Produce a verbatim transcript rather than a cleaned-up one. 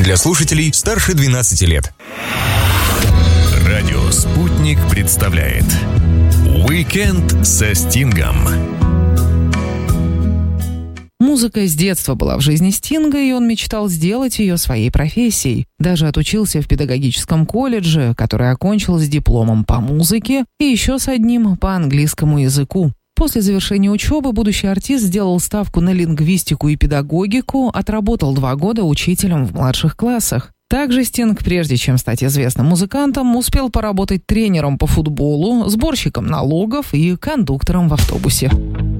для слушателей старше двенадцати лет. Радио «Спутник» представляет «Уикенд со Стингом». Музыка с детства была в жизни Стинга, и он мечтал сделать ее своей профессией. Даже отучился в педагогическом колледже, который окончил с дипломом по музыке и еще с одним по английскому языку. После завершения учебы будущий артист сделал ставку на лингвистику и педагогику, отработал два года учителем в младших классах. Также Стинг, прежде чем стать известным музыкантом, успел поработать тренером по футболу, сборщиком налогов и кондуктором в автобусе.